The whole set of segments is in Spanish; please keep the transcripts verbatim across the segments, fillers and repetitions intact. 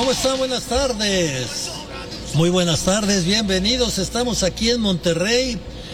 ¿Cómo están? Buenas tardes. Muy buenas tardes, bienvenidos. Estamos aquí en Monterrey,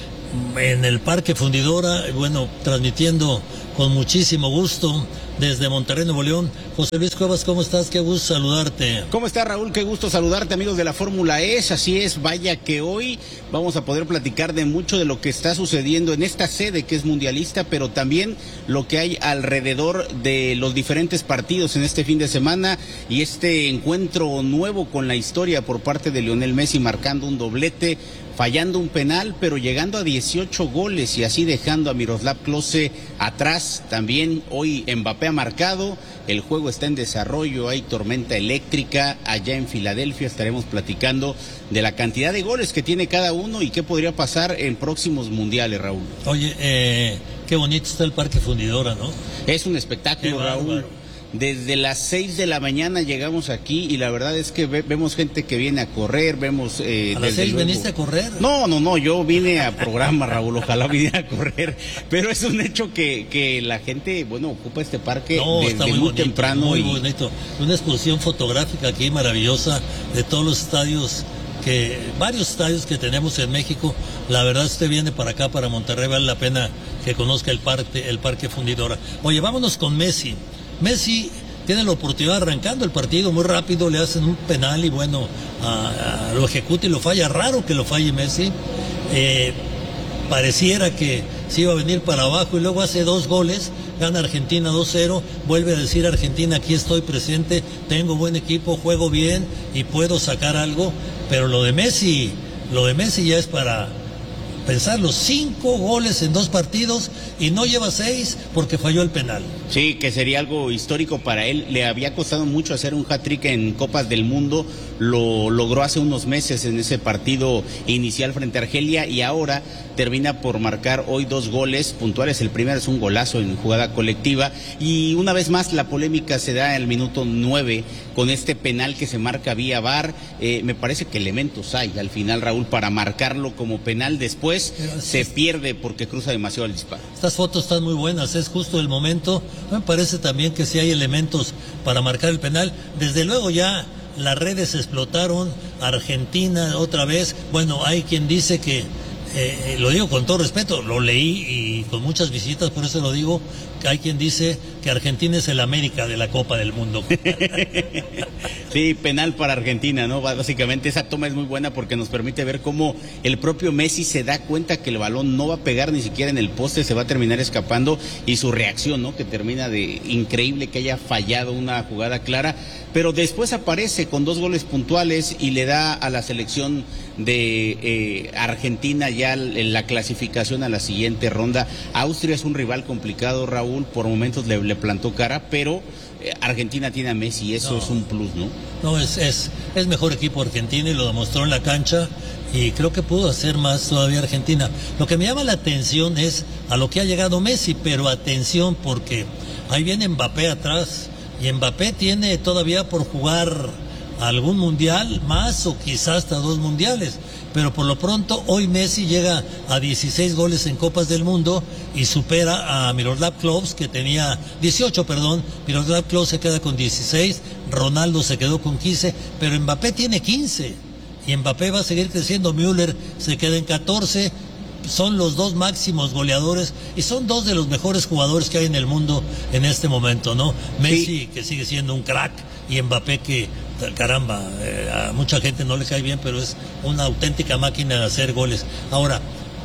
en el Parque Fundidora, bueno, transmitiendo con muchísimo gusto desde Monterrey, Nuevo León. José Luis Cuevas, ¿cómo estás? Qué gusto saludarte. ¿Cómo estás, Raúl? Qué gusto saludarte, amigos de la Fórmula E. Así es, vaya que hoy vamos a poder platicar de mucho de lo que está sucediendo en esta sede que es mundialista, pero también lo que hay alrededor de los diferentes partidos en este fin de semana y este encuentro nuevo con la historia por parte de Lionel Messi, marcando un doblete, fallando un penal, pero llegando a dieciocho goles y así dejando a Miroslav Klose atrás. También hoy Mbappé ha marcado, el juego está en desarrollo, hay tormenta eléctrica allá en Filadelfia. Estaremos platicando de la cantidad de goles que tiene cada uno y qué podría pasar en próximos mundiales, Raúl. Oye, eh, qué bonito está el Parque Fundidora, ¿no? Es un espectáculo, Raúl. Desde las seis de la mañana llegamos aquí y la verdad es que ve, vemos gente que viene a correr, vemos... Eh, ¿A las seis luego... viniste a correr? No, no, no, yo vine a programa, Raúl, ojalá viniera a correr, pero es un hecho que, que la gente, bueno, ocupa este parque no, desde está muy, muy bonito, temprano. Muy y... bonito, una exposición fotográfica aquí maravillosa de todos los estadios, que varios estadios que tenemos en México. La verdad, usted viene para acá, para Monterrey, vale la pena que conozca el parque, el Parque Fundidora. Oye, vámonos con Messi. Messi tiene la oportunidad arrancando el partido muy rápido, le hacen un penal y bueno, a, a, lo ejecuta y lo falla. Raro que lo falle Messi. Eh, pareciera que se iba a venir para abajo y luego hace dos goles, gana Argentina dos cero, vuelve a decir Argentina, aquí estoy presente, tengo buen equipo, juego bien y puedo sacar algo. Pero lo de Messi, lo de Messi ya es para pensar, los cinco goles en dos partidos y no lleva seis porque falló el penal. Sí, que sería algo histórico para él. Le había costado mucho hacer un hat-trick en Copas del Mundo, lo logró hace unos meses en ese partido inicial frente a Argelia y ahora termina por marcar hoy dos goles puntuales. El primero es un golazo en jugada colectiva y una vez más la polémica se da en el minuto nueve con este penal que se marca vía V A R. Eh, me parece que elementos hay al final, Raúl, para marcarlo como penal. Después se pierde porque cruza demasiado el disparo. Estas fotos están muy buenas, es justo el momento. Me parece también que sí hay elementos para marcar el penal. Desde luego ya las redes explotaron, Argentina otra vez. Bueno, hay quien dice que, eh, lo digo con todo respeto, lo leí y con muchas visitas, por eso lo digo, que hay quien dice que Argentina es el América de la Copa del Mundo. Sí, penal para Argentina, ¿no? Básicamente esa toma es muy buena porque nos permite ver cómo el propio Messi se da cuenta que el balón no va a pegar ni siquiera en el poste, se va a terminar escapando y su reacción, ¿no? Que termina de increíble que haya fallado una jugada clara, pero después aparece con dos goles puntuales y le da a la selección de eh, Argentina ya en la clasificación a la siguiente ronda. Austria es un rival complicado, Raúl, por momentos le, le plantó cara, pero Argentina tiene a Messi y eso no, es un plus, ¿no? No, es, es, es mejor equipo Argentina y lo demostró en la cancha y creo que pudo hacer más todavía Argentina. Lo que me llama la atención es a lo que ha llegado Messi, pero atención porque ahí viene Mbappé atrás y Mbappé tiene todavía por jugar algún mundial más o quizás hasta dos mundiales. Pero por lo pronto hoy Messi llega a dieciséis goles en Copas del Mundo y supera a Miroslav Klose, que tenía dieciocho, perdón. Miroslav Klose se queda con dieciséis, Ronaldo se quedó con quince, pero Mbappé tiene quince y Mbappé va a seguir creciendo. Müller se queda en catorce. Son los dos máximos goleadores y son dos de los mejores jugadores que hay en el mundo en este momento, ¿no? Messi, sí, que sigue siendo un crack, y Mbappé que, caramba, eh, a mucha gente no le cae bien, pero es una auténtica máquina de hacer goles. Ahora,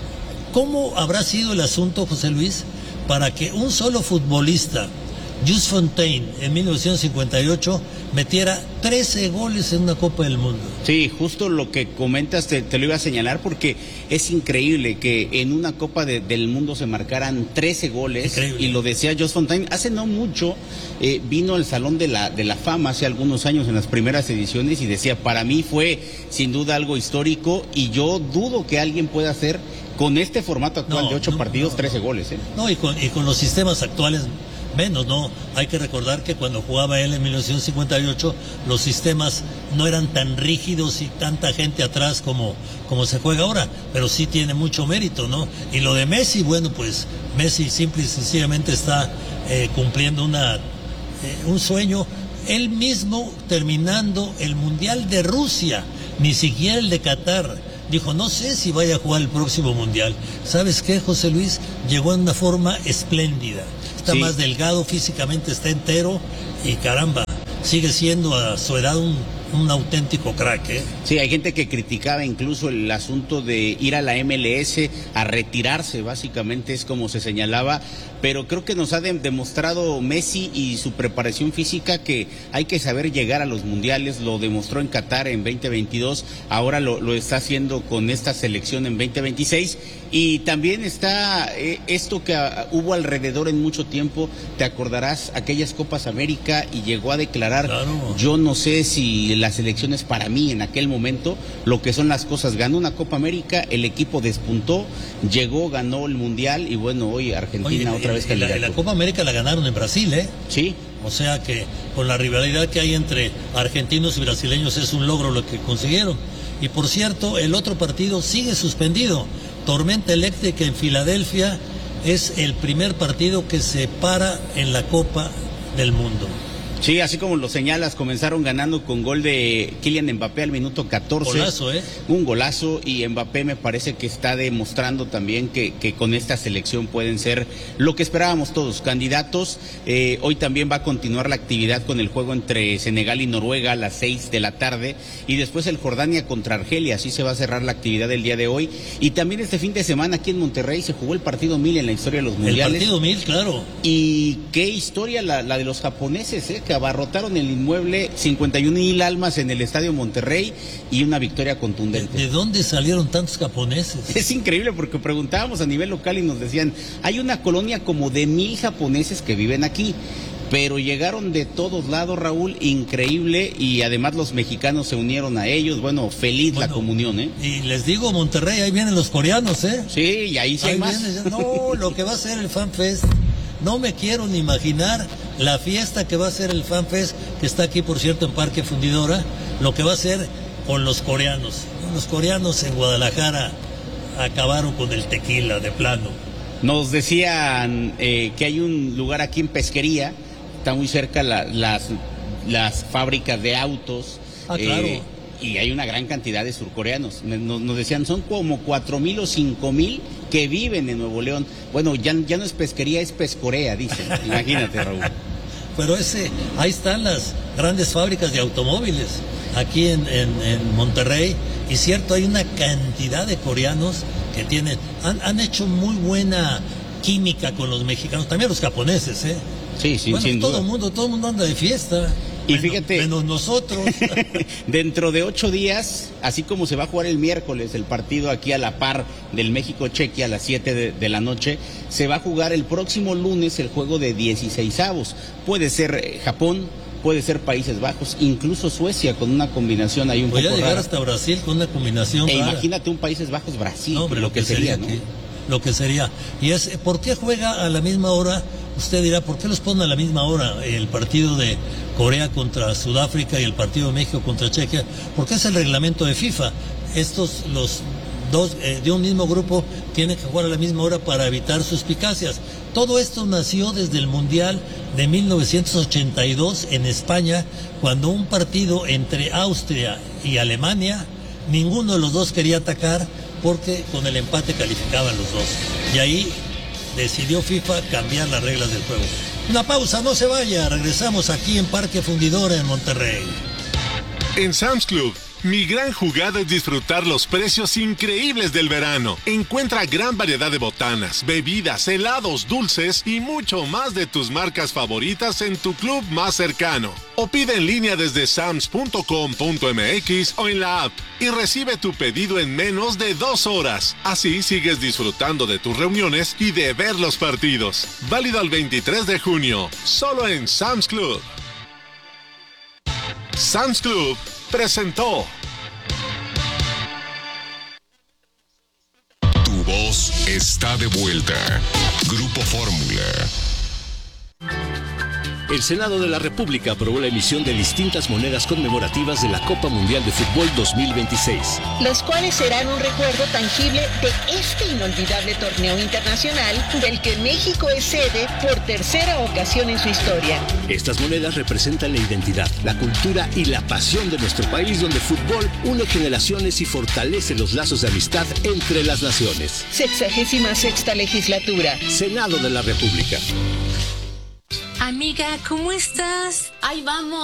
¿cómo habrá sido el asunto, José Luis, para que un solo futbolista, Jules Fontaine, en mil novecientos cincuenta y ocho, metiera trece goles en una Copa del Mundo? Sí, justo lo que comentas te, te lo iba a señalar porque es increíble que en una Copa de, del Mundo se marcaran trece goles. Increíble. Y lo decía Jules Fontaine, hace no mucho eh, vino al Salón de la, de la Fama hace algunos años en las primeras ediciones y decía, para mí fue sin duda algo histórico y yo dudo que alguien pueda hacer con este formato actual no, de ocho no, partidos no, trece goles. ¿eh? No, y con, y con los sistemas actuales menos, ¿no? Hay que recordar que cuando jugaba él en mil novecientos cincuenta y ocho, los sistemas no eran tan rígidos y tanta gente atrás como, como se juega ahora, pero sí tiene mucho mérito, ¿no? Y lo de Messi, bueno, pues Messi simple y sencillamente está eh, cumpliendo una, eh, un sueño. él mismo terminando el Mundial de Rusia, ni siquiera el de Qatar, dijo, no sé si vaya a jugar el próximo Mundial. ¿Sabes qué, José Luis? Llegó en una forma espléndida. Está sí. más delgado, físicamente está entero y caramba, sigue siendo a su edad un, un auténtico crack, ¿eh? Sí, hay gente que criticaba incluso el asunto de ir a la M L S a retirarse, básicamente es como se señalaba, pero creo que nos ha de, demostrado Messi y su preparación física que hay que saber llegar a los mundiales. Lo demostró en Qatar en veinte veintidós, ahora lo, lo está haciendo con esta selección en veinte veintiséis, y también está eh, esto que uh, hubo alrededor en mucho tiempo, te acordarás, aquellas Copas América, y llegó a declarar, claro, yo no sé si la selección es para mí en aquel momento, lo que son las cosas, ganó una Copa América, el equipo despuntó, llegó, ganó el Mundial, y bueno, hoy Argentina Oye, otra vez candidato. La, la Copa América la ganaron en Brasil, ¿eh? Sí. O sea que con la rivalidad que hay entre argentinos y brasileños es un logro lo que consiguieron. Y por cierto, el otro partido sigue suspendido. Tormenta eléctrica en Filadelfia es el primer partido que se para en la Copa del Mundo. Sí, así como lo señalas, comenzaron ganando con gol de Kylian Mbappé al minuto catorce. Golazo, ¿eh? Un golazo, y Mbappé me parece que está demostrando también que, que con esta selección pueden ser lo que esperábamos todos, candidatos. Eh, hoy también va a continuar la actividad con el juego entre Senegal y Noruega a las seis de la tarde, y después el Jordania contra Argelia, así se va a cerrar la actividad del día de hoy. Y también este fin de semana aquí en Monterrey se jugó el partido mil en la historia de los mundiales. El partido mil, claro. Y qué historia la, la de los japoneses, ¿eh? Que abarrotaron el inmueble, cincuenta y un mil almas en el Estadio Monterrey, y una victoria contundente. ¿De dónde salieron tantos japoneses? Es increíble, porque preguntábamos a nivel local y nos decían, hay una colonia como de mil japoneses que viven aquí, pero llegaron de todos lados, Raúl, increíble, y además los mexicanos se unieron a ellos. Bueno, feliz bueno, la comunión, ¿eh? Y les digo, Monterrey, ahí vienen los coreanos, ¿eh? Sí, y ahí sí hay más. Vienen, no, lo que va a ser el Fan Fest, no me quiero ni imaginar la fiesta que va a ser el Fan Fest, que está aquí, por cierto, en Parque Fundidora, lo que va a ser con los coreanos. Los coreanos en Guadalajara acabaron con el tequila de plano. Nos decían eh, que hay un lugar aquí en Pesquería, está muy cerca la, las, las fábricas de autos. Ah, claro. Eh, y hay una gran cantidad de surcoreanos. Nos, nos decían, son como cuatro mil o cinco mil que viven en Nuevo León. Bueno, ya, ya no es pesquería, es pescorea, dicen. Imagínate, Raúl. Pero ese, ahí están las grandes fábricas de automóviles, aquí en, en, en Monterrey. Y cierto, hay una cantidad de coreanos que tienen, han, han hecho muy buena química con los mexicanos, también los japoneses, ¿eh? Sí, sí, bueno, sin todo duda. el mundo, todo el mundo anda de fiesta. Y menos, fíjate, menos nosotros. Dentro de ocho días, así como se va a jugar el miércoles el partido aquí a la par del México-Chequia a las siete de, de la noche, se va a jugar el próximo lunes el juego de dieciseisavos. Puede ser eh, Japón, puede ser Países Bajos, incluso Suecia, con una combinación ahí un Voy poco a llegar rara. hasta Brasil con una combinación E rara. imagínate un Países Bajos-Brasil, no, hombre, lo, lo que, que sería, sería, ¿no? que, lo que sería. Y es, ¿por qué juega a la misma hora? Usted dirá, ¿por qué los ponen a la misma hora el partido de Corea contra Sudáfrica y el partido de México contra Chequia? Porque es el reglamento de FIFA. Estos, los dos eh, de un mismo grupo, tienen que jugar a la misma hora para evitar suspicacias. Todo esto nació desde el Mundial de mil novecientos ochenta y dos en España, cuando un partido entre Austria y Alemania, ninguno de los dos quería atacar porque con el empate calificaban los dos. Y ahí decidió FIFA cambiar las reglas del juego. Una pausa, no se vaya, regresamos aquí en Parque Fundidora en Monterrey. En Sam's Club, mi gran jugada es disfrutar los precios increíbles del verano. Encuentra gran variedad de botanas, bebidas, helados, dulces y mucho más de tus marcas favoritas en tu club más cercano. O pide en línea desde sams punto com punto mx o en la app y recibe tu pedido en menos de dos horas. Así sigues disfrutando de tus reuniones y de ver los partidos. Válido al veintitrés de junio, solo en Sam's Club. Sam's Club presentó. Tu voz está de vuelta. Grupo Fórmula. El Senado de la República aprobó la emisión de distintas monedas conmemorativas de la Copa Mundial de Fútbol dos mil veintiséis. Las cuales serán un recuerdo tangible de este inolvidable torneo internacional del que México es sede por tercera ocasión en su historia. Estas monedas representan la identidad, la cultura y la pasión de nuestro país, donde el fútbol une generaciones y fortalece los lazos de amistad entre las naciones. Sexagésima sexta legislatura. Senado de la República. Amiga, ¿cómo estás? Ahí vamos.